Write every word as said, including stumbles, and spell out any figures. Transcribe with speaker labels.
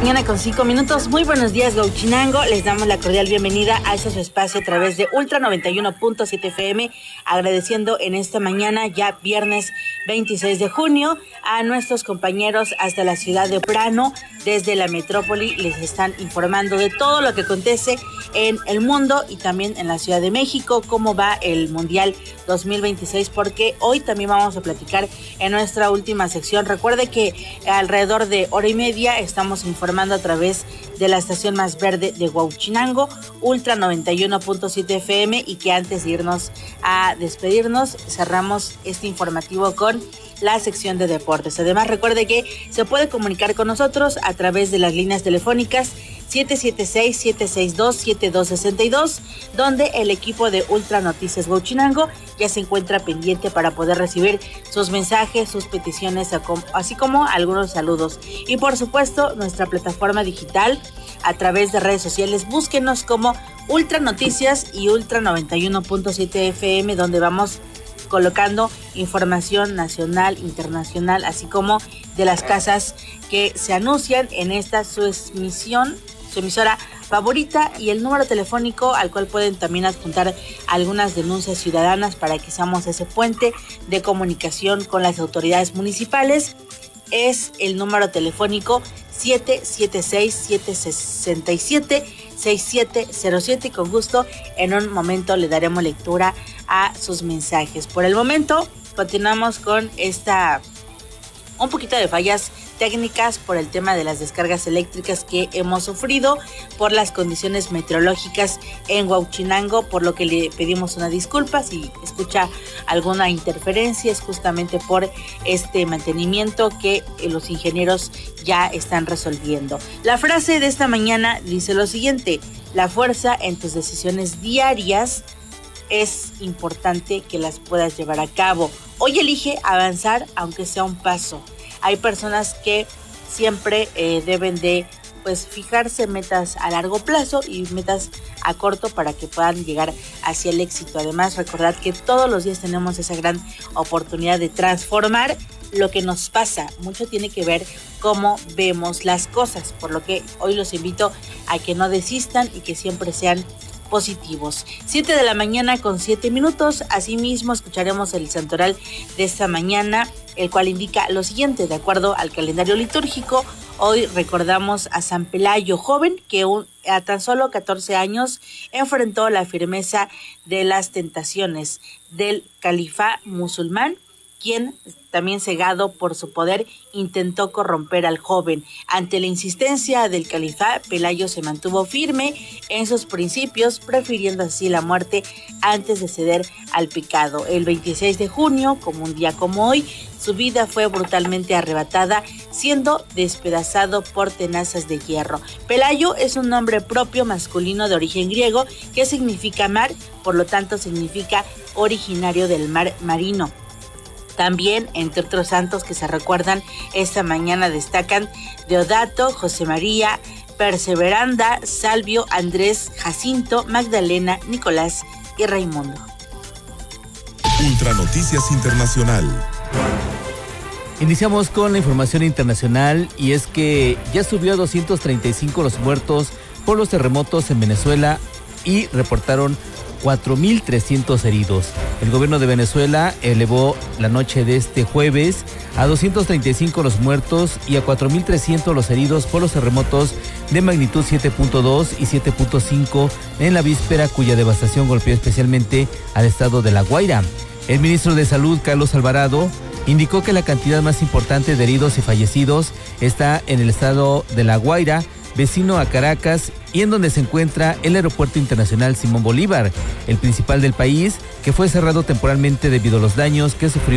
Speaker 1: mañana con cinco minutos. Muy buenos días, Huauchinango. Les damos la cordial bienvenida a este su espacio a través de Ultra noventa y uno punto siete F M, agradeciendo en esta mañana, ya viernes veintiséis de junio, a nuestros compañeros hasta la ciudad de Prano, desde la metrópoli. Les están informando de todo lo que acontece en el mundo y también en la Ciudad de México, cómo va el Mundial dos mil veintiséis, porque hoy también vamos a platicar en nuestra última sección. Recuerde que alrededor de hora y media estamos informando a través de la estación más verde de Huauchinango, Ultra noventa y uno punto siete F M, y que antes de irnos a despedirnos, cerramos este informativo con la sección de deportes. Además, recuerde que se puede comunicar con nosotros a través de las líneas telefónicas siete siete seis, siete seis dos, siete dos seis dos, donde el equipo de Ultra Noticias Huauchinango ya se encuentra pendiente para poder recibir sus mensajes, sus peticiones, así como algunos saludos. Y por supuesto, nuestra plataforma digital a través de redes sociales. Búsquenos como Ultra Noticias y Ultra noventa y uno punto siete F M, donde vamos colocando información nacional, internacional, así como de las casas que se anuncian en esta su emisión, su emisora favorita, y el número telefónico al cual pueden también adjuntar algunas denuncias ciudadanas para que seamos ese puente de comunicación con las autoridades municipales. Es el número telefónico siete siete seis, siete seis siete, seis siete cero siete, y con gusto en un momento le daremos lectura a sus mensajes. Por el momento continuamos con esta un poquito de fallas técnicas por el tema de las descargas eléctricas que hemos sufrido por las condiciones meteorológicas en Huauchinango, por lo que le pedimos una disculpa si escucha alguna interferencia. Es justamente por este mantenimiento que los ingenieros ya están resolviendo. La frase de esta mañana dice lo siguiente: la fuerza en tus decisiones diarias es importante que las puedas llevar a cabo. Hoy elige avanzar aunque sea un paso. Hay personas que siempre eh, deben de pues fijarse metas a largo plazo y metas a corto para que puedan llegar hacia el éxito. Además, recordad que todos los días tenemos esa gran oportunidad de transformar lo que nos pasa. Mucho tiene que ver cómo vemos las cosas, por lo que hoy los invito a que no desistan y que siempre sean positivos. siete de la mañana con siete minutos. Asimismo, escucharemos el santoral de esta mañana, el cual indica lo siguiente: de acuerdo al calendario litúrgico, hoy recordamos a San Pelayo joven, que un, a tan solo catorce años enfrentó la firmeza de las tentaciones del califa musulmán, quien, también cegado por su poder, intentó corromper al joven. Ante la insistencia del califa, Pelayo se mantuvo firme en sus principios, prefiriendo así la muerte antes de ceder al pecado. El veintiséis de junio, como un día como hoy, su vida fue brutalmente arrebatada, siendo despedazado por tenazas de hierro. Pelayo es un nombre propio masculino de origen griego que significa mar, por lo tanto significa originario del mar marino. También, entre otros santos que se recuerdan esta mañana, destacan Deodato, José María, Perseveranda, Salvio, Andrés, Jacinto, Magdalena, Nicolás y Raimundo.
Speaker 2: Ultra Noticias Internacional.
Speaker 3: Iniciamos con la información internacional, y es que ya subió a doscientos treinta y cinco los muertos por los terremotos en Venezuela y reportaron cuatro mil trescientos heridos. El gobierno de Venezuela elevó la noche de este jueves a doscientos treinta y cinco los muertos y a cuatro mil trescientos los heridos por los terremotos de magnitud siete punto dos y siete punto cinco en la víspera, cuya devastación golpeó especialmente al estado de La Guaira. El ministro de Salud, Carlos Alvarado, indicó que la cantidad más importante de heridos y fallecidos está en el estado de La Guaira, vecino a Caracas, y en donde se encuentra el Aeropuerto Internacional Simón Bolívar, el principal del país, que fue cerrado temporalmente debido a los daños que sufrió